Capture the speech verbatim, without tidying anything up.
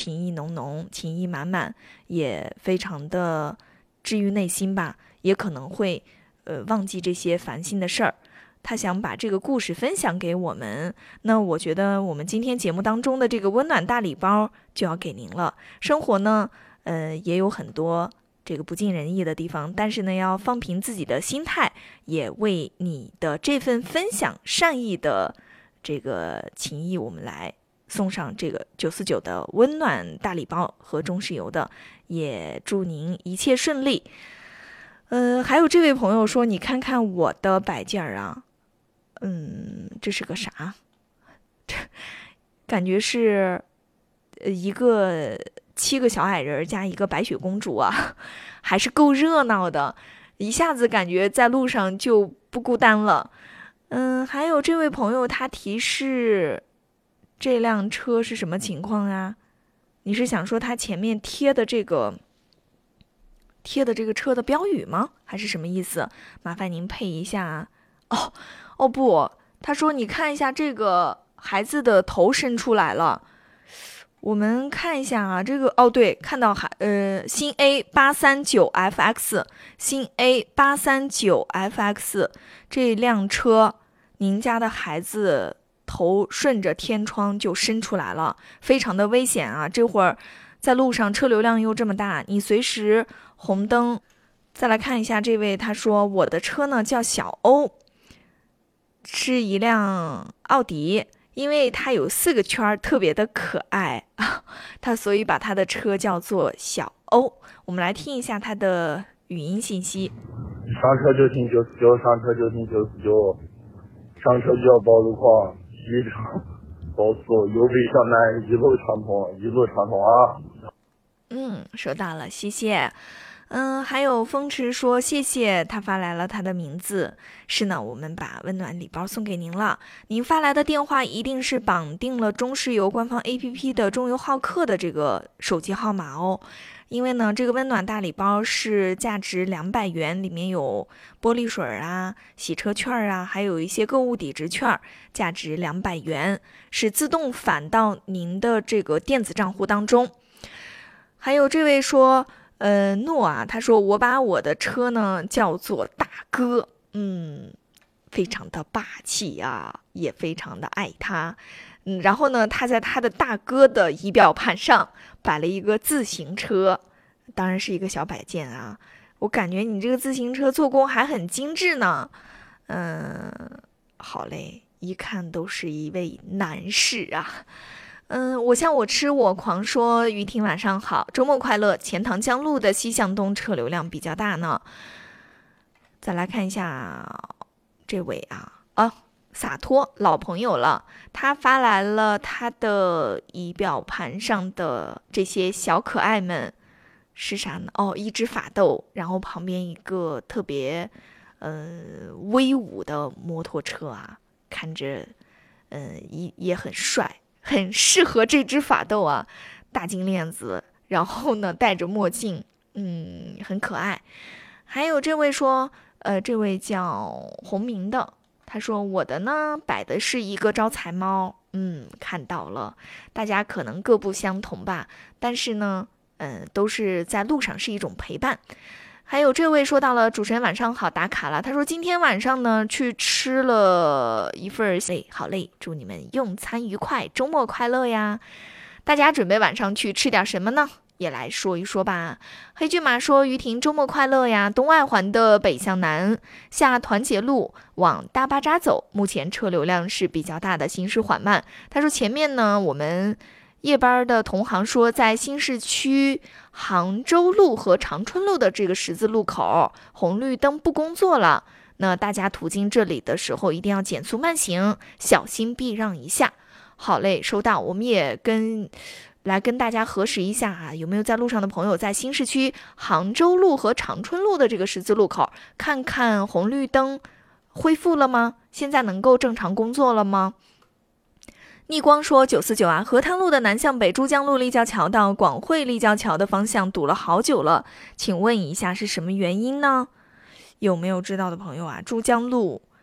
情意浓浓，情意满满，也非常的治愈内心吧，也可能会呃忘记这些烦心的事儿。他想把这个故事分享给我们，那我觉得我们今天节目当中的这个温暖大礼包就要给您了。生活呢，呃，也有很多这个不尽人意的地方，但是呢，要放平自己的心态，也为你的这份分享善意的这个情谊，我们来送上这个九四九的温暖大礼包和中石油的，也祝您一切顺利。呃，还有这位朋友说，你看看我的摆件儿啊。嗯，这是个啥？这感觉是呃一个七个小矮人加一个白雪公主啊，还是够热闹的，一下子感觉在路上就不孤单了。嗯，还有这位朋友他提示这辆车是什么情况啊？你是想说他前面贴的这个贴的这个车的标语吗？还是什么意思？麻烦您配一下啊。哦。哦不，他说你看一下这个孩子的头伸出来了，我们看一下啊，这个哦对，看到孩呃新 A 八三九 F X 新 A 八三九 F X 这辆车，您家的孩子头顺着天窗就伸出来了，非常的危险啊！这会儿在路上车流量又这么大，你随时红灯。再来看一下这位，他说我的车呢叫小欧。是一辆奥迪，因为它有四个圈，特别的可爱啊，他所以把他的车叫做小欧。我们来听一下他的语音信息。 上车就听九四九，上车就听九四九，上车就要报路况，西城高速由北向南一路畅通，一路畅通啊。 嗯，收到了，谢谢。嗯，还有风驰说谢谢，他发来了他的名字。是呢，我们把温暖礼包送给您了。您发来的电话一定是绑定了中石油官方 A P P 的中油好客的这个手机号码哦。因为呢，这个温暖大礼包是价值两百元，里面有玻璃水啊、洗车券啊，还有一些购物抵值券，价值两百元，是自动返到您的这个电子账户当中。还有这位说。呃，诺啊，他说我把我的车呢叫做大哥，嗯，非常的霸气啊，也非常的爱他，嗯，然后呢，他在他的大哥的仪表盘上摆了一个自行车，当然是一个小摆件啊，我感觉你这个自行车做工还很精致呢，嗯，好嘞，一看都是一位男士啊。嗯，我像我吃我狂说于婷晚上好，周末快乐。钱塘江路的西向东车流量比较大呢。再来看一下这位啊，啊，洒脱老朋友了，他发来了他的仪表盘上的这些小可爱们是啥呢？哦，一只法斗，然后旁边一个特别呃威武的摩托车啊，看着嗯、呃、也也很帅。很适合这只法斗啊，大金链子，然后呢戴着墨镜，嗯，很可爱。还有这位说，呃，这位叫红明的，他说我的呢摆的是一个招财猫，嗯，看到了，大家可能各不相同吧，但是呢，嗯、呃，都是在路上是一种陪伴。还有这位说到了主持人晚上好，打卡了。他说今天晚上呢去吃了一份累，好累，祝你们用餐愉快，周末快乐呀！大家准备晚上去吃点什么呢？也来说一说吧。黑骏马说于婷周末快乐呀！东外环的北向南下团结路往大巴扎走，目前车流量是比较大的，行驶缓慢。他说前面呢我们夜班的同行说，在新市区杭州路和长春路的这个十字路口，红绿灯不工作了。那大家途经这里的时候，一定要减速慢行，小心避让一下。好嘞，收到。我们也跟来跟大家核实一下啊，有没有在路上的朋友在新市区杭州路和长春路的这个十字路口，看看红绿灯恢复了吗？现在能够正常工作了吗？逆光说九四九啊，河滩路的南向北珠江路立交桥到广汇立交桥的方向堵了好久了，请问一下是什么原因呢？有没有知道的朋友啊？珠江路